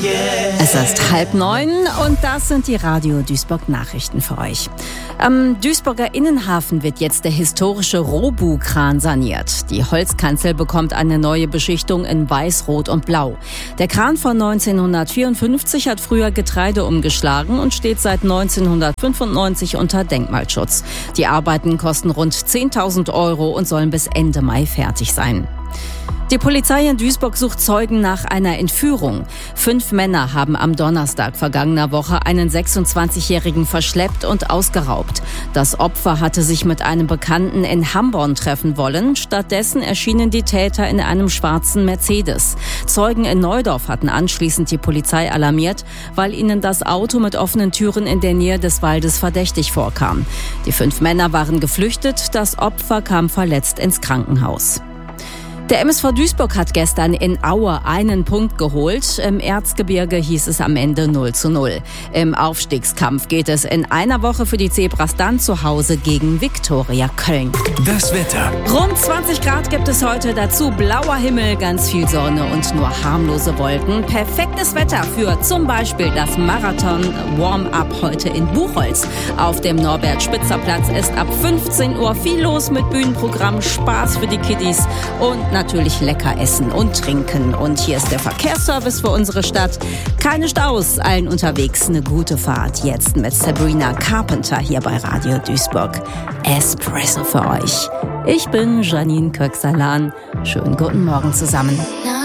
Es ist 8:30 und das sind die Radio Duisburg Nachrichten für euch. Am Duisburger Innenhafen wird jetzt der historische Robu-Kran saniert. Die Holzkanzel bekommt eine neue Beschichtung in Weiß, Rot und Blau. Der Kran von 1954 hat früher Getreide umgeschlagen und steht seit 1995 unter Denkmalschutz. Die Arbeiten kosten rund 10.000 € und sollen bis Ende Mai fertig sein. Die Polizei in Duisburg sucht Zeugen nach einer Entführung. 5 Männer haben am Donnerstag vergangener Woche einen 26-Jährigen verschleppt und ausgeraubt. Das Opfer hatte sich mit einem Bekannten in Hamborn treffen wollen. Stattdessen erschienen die Täter in einem schwarzen Mercedes. Zeugen in Neudorf hatten anschließend die Polizei alarmiert, weil ihnen das Auto mit offenen Türen in der Nähe des Waldes verdächtig vorkam. Die 5 Männer waren geflüchtet. Das Opfer kam verletzt ins Krankenhaus. Der MSV Duisburg hat gestern in Aue einen Punkt geholt. Im Erzgebirge hieß es am Ende 0:0. Im Aufstiegskampf geht es in einer Woche für die Zebras dann zu Hause gegen Viktoria Köln. Das Wetter. Rund 20 Grad gibt es heute, dazu blauer Himmel, ganz viel Sonne und nur harmlose Wolken. Perfektes Wetter für zum Beispiel das Marathon-Warm-Up heute in Buchholz. Auf dem Norbert-Spitzer-Platz ist ab 15 Uhr viel los mit Bühnenprogramm, Spaß für die Kiddies und natürlich lecker essen und trinken. Und hier ist der Verkehrsservice für unsere Stadt. Keine Staus, allen unterwegs eine gute Fahrt. Jetzt mit Sabrina Carpenter hier bei Radio Duisburg. Espresso für euch. Ich bin Janine Köksalan. Schönen guten Morgen zusammen.